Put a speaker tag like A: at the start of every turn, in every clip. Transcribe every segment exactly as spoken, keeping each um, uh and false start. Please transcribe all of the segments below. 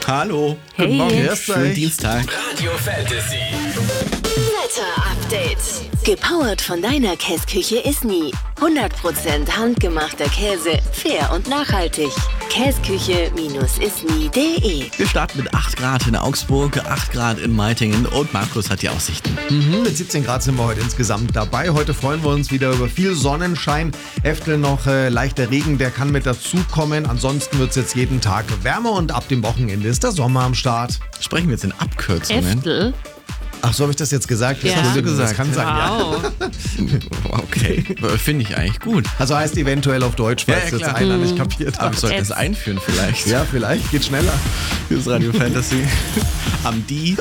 A: Hallo.
B: Hey.
A: Guten Morgen.
B: Grüß
A: Schönen
B: euch.
A: Dienstag.
C: Radio Fantasy.
D: Wetter-Update. Gepowert von deiner Käsküche Isny. hundert Prozent handgemachter Käse, fair und nachhaltig. Käsküche Isny punkt de.
A: Wir starten mit acht Grad in Augsburg, acht Grad in Meitingen und Markus hat die Aussichten.
B: Mhm, mit siebzehn Grad sind wir heute insgesamt dabei. Heute freuen wir uns wieder über viel Sonnenschein. Eftel noch äh, leichter Regen, der kann mit dazukommen. Ansonsten wird es jetzt jeden Tag wärmer und ab dem Wochenende ist der Sommer am Start.
A: Sprechen wir jetzt in Abkürzungen.
E: Eftel?
B: Ach, so habe ich das jetzt gesagt?
E: Ja.
B: Das hast du
A: gesagt.
B: Das kann sein, ja.
E: Wow.
A: Okay, finde ich eigentlich gut.
B: Also heißt eventuell auf Deutsch, falls
A: Ja, ja,
B: jetzt
A: klar.
B: einer nicht kapiert
A: Aber
B: hat.
A: ich sollte das
E: Jetzt.
A: einführen vielleicht.
B: Ja, vielleicht, geht schneller.
A: Hier ist Radio Fantasy. Am Die.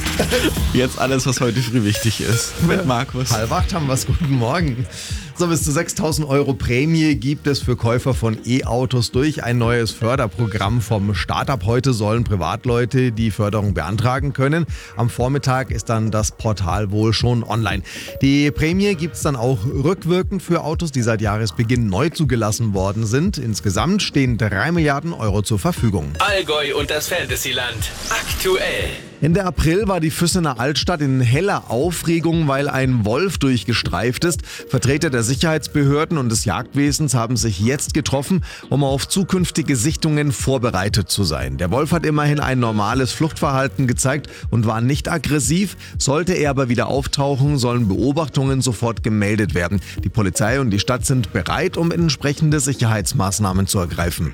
A: Jetzt alles, was heute früh wichtig ist. Mit Markus.
B: Halb acht haben wir es. Guten Morgen. So, bis zu sechstausend Euro Prämie gibt es für Käufer von E-Autos durch ein neues Förderprogramm vom Startup. Heute sollen Privatleute die Förderung beantragen können. Am Vormittag ist dann das Portal wohl schon online. Die Prämie gibt es dann auch rückwirkend für Autos, die seit Jahresbeginn neu zugelassen worden sind. Insgesamt stehen drei Milliarden Euro zur Verfügung.
C: Allgäu und das Fantasyland. Aktuell.
B: Ende April war die Füssener Altstadt in heller Aufregung, weil ein Wolf durchgestreift ist. Vertreter der Sicherheitsbehörden und des Jagdwesens haben sich jetzt getroffen, um auf zukünftige Sichtungen vorbereitet zu sein. Der Wolf hat immerhin ein normales Fluchtverhalten gezeigt und war nicht aggressiv. Sollte er aber wieder auftauchen, sollen Beobachtungen sofort gemeldet werden. Die Polizei und die Stadt sind bereit, um entsprechende Sicherheitsmaßnahmen zu ergreifen.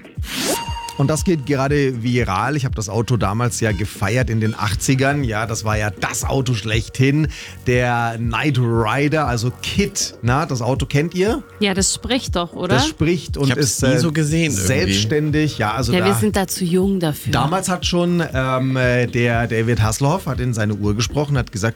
B: Und das geht gerade viral. Ich habe das Auto damals ja gefeiert in den achtzigern. Ja, das war ja das Auto schlechthin. Der Knight Rider, also Kit. Na, das Auto kennt ihr?
E: Ja, das spricht doch, oder?
B: Das spricht und
A: Ich hab's
B: ist
A: nie so gesehen irgendwie.
B: selbstständig. Ja, also
E: ja, wir
B: da,
E: sind da zu jung dafür.
B: damals hat schon ähm, der David Hasselhoff hat in seine Uhr gesprochen, hat gesagt,